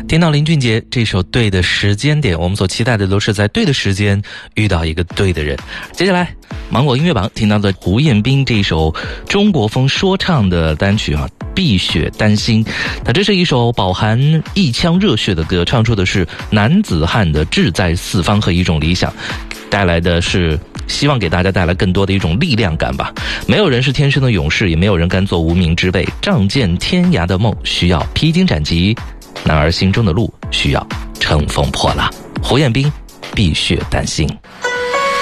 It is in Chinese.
听到林俊杰这首《对的时间点》，我们所期待的都是在对的时间遇到一个对的人。接下来芒果音乐榜听到的胡彦斌这一首中国风说唱的单曲《碧血丹心》，那这是一首饱含一腔热血的歌，唱出的是男子汉的志在四方和一种理想，带来的是希望给大家带来更多的一种力量感吧。没有人是天生的勇士，也没有人甘做无名之辈。仗剑天涯的梦需要披荆斩棘，男儿心中的路需要乘风破浪。胡彦斌，碧血丹心。